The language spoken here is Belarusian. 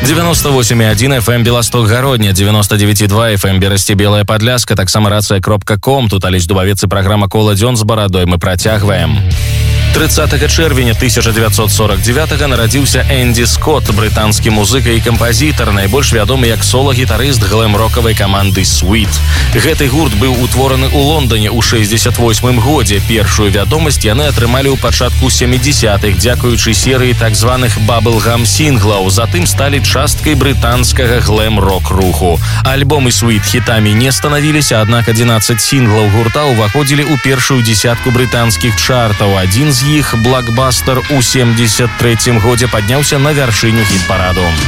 98,1 FM Белосток Гародня, 99,2 FM Берасці Белая Падляска, таксама рацыя.ком. Тут Алесь Дубавец і праграма «Кола дзён з барадой». Мы працягваем. 30 чэрвеня 1949 нарадзіўся Энді Скотт, брытанскі музыка і кампазітар, найбольш вядомы як сола-гітарыст глэм-рокавай каманды Sweet. Гэты гурт быў утвораны ў Лондоне ў 68 годзе. Першую вядомасць яны атрымалі ў пачатку 70-х, дзякуючы серыі так званых баблгам-сінглаў, затым сталі часткай брытанскага глэм-рок руху. Альбомы Sweet хітамі не станавіліся, аднак 11 сінглаў гурта ўваходзілі ў першую дзесятку брытанскіх чартаў. Адзін з іх, «Блокбастер», у 73-м годзе падняўся на вяршыню хіт-параду.